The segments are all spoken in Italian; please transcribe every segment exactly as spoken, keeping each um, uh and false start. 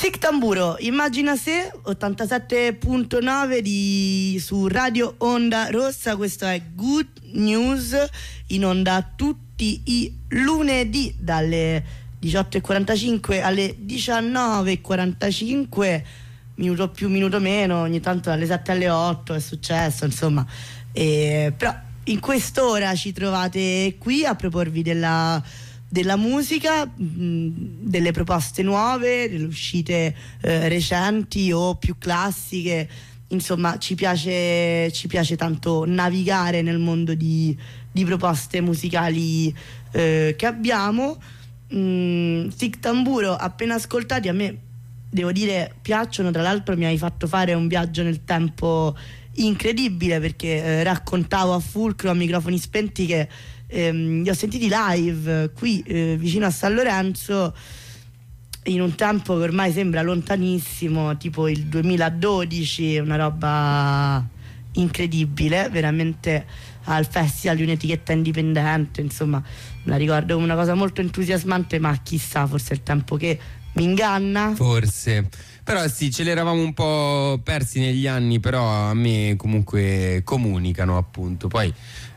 Sic Tamburo, immagina se, ottantasette virgola nove di, su Radio Onda Rossa. Questo è Good News, in onda tutti i lunedì dalle diciotto e quarantacinque alle diciannove e quarantacinque, minuto più minuto meno, ogni tanto dalle sette alle otto è successo, insomma. E, però in quest'ora ci trovate qui a proporvi della della musica, mh, delle proposte nuove, delle uscite eh, recenti o più classiche. Insomma, ci piace, ci piace tanto navigare nel mondo di, di proposte musicali eh, che abbiamo. mh, Sic Tamburo, appena ascoltati, a me, devo dire, piacciono. Tra l'altro mi hai fatto fare un viaggio nel tempo incredibile, perché eh, raccontavo a Fulcro a microfoni spenti che ehm, li ho sentiti live qui eh, vicino a San Lorenzo in un tempo che ormai sembra lontanissimo, tipo il duemiladodici, una roba incredibile, veramente, al festival di un'etichetta indipendente. Insomma, me la ricordo come una cosa molto entusiasmante, ma chissà, forse è il tempo che mi inganna. Forse. Però sì, ce l'eravamo un po' persi negli anni, però a me comunque comunicano, appunto. Poi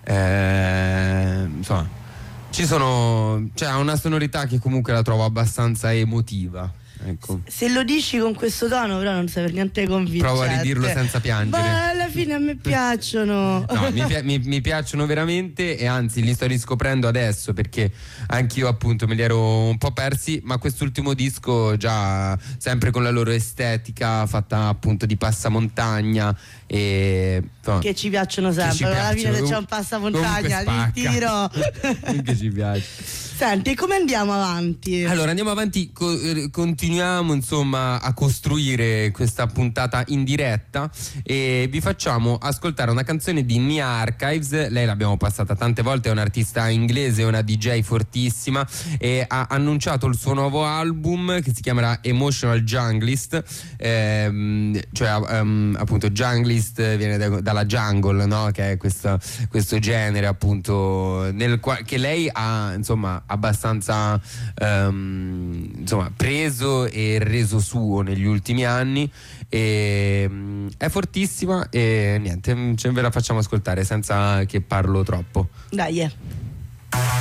eh, insomma, ci sono, cioè ha una sonorità che comunque la trovo abbastanza emotiva. Ecco. Se lo dici con questo tono, però non sei per niente convincente. Provo a ridirlo senza piangere. Ma alla fine a me piacciono. No, mi, pi- mi, mi piacciono veramente, e anzi li sto riscoprendo adesso, perché anch'io appunto me li ero un po' persi, ma quest'ultimo disco già sempre con la loro estetica fatta appunto di passamontagna e no, che ci piacciono sempre. ci Alla piacciono. fine se c'è un passamontagna ti tiro. Che ci piace. Senti, come andiamo avanti? Allora andiamo avanti, co- continuiamo insomma a costruire questa puntata in diretta e vi facciamo ascoltare una canzone di Nia Archives. Lei l'abbiamo passata tante volte, è un'artista inglese, una D J fortissima, e ha annunciato il suo nuovo album che si chiamerà Emotional Junglist, ehm, cioè um, appunto Junglist viene da, dalla jungle, no? Che è questo, questo genere appunto nel quale che lei ha insomma abbastanza um, insomma preso e reso suo negli ultimi anni, e um, è fortissima, e niente, ce ve la facciamo ascoltare senza che parlo troppo. Dai, eh.